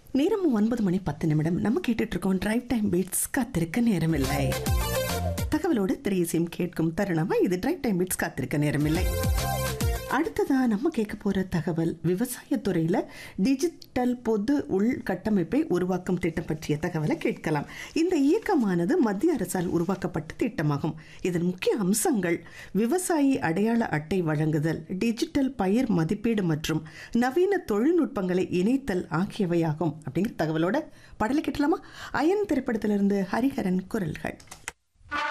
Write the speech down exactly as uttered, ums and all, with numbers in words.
நேரம் ஒன்பது மணி பத்து நிமிடம். நம்ம கேட்டுட்டு இருக்கோம் டிரைவ் டைம் பீட்ஸ். காத்திருக்க நேரமில்லை. தகவலோடு திரையசையும் கேட்கும் தருணமா இது டிரைவ் டைம் பீட்ஸ். காத்திருக்க நேரமில்லை. அடுத்ததா நம்ம கேட்க போற தகவல் விவசாயத்துறையில டிஜிட்டல் பொது உள்கட்டமைப்பை உருவாக்கும் திட்டம் பற்றிய தகவலை கேட்கலாம். இந்த இயக்கமானது மத்திய அரசால் உருவாக்கப்பட்ட திட்டமாகும். இதன் முக்கிய அம்சங்கள் விவசாயி அடையாள அட்டை வழங்குதல், டிஜிட்டல் பயிர் மதிப்பீடு மற்றும் நவீன தொழில்நுட்பங்களை இணைத்தல் ஆகியவையாகும். அப்படிங்கிற தகவலோட பாடலை கேட்கலாமா? அயன் திரைப்படத்திலிருந்து ஹரிஹரன் குரல்கள்.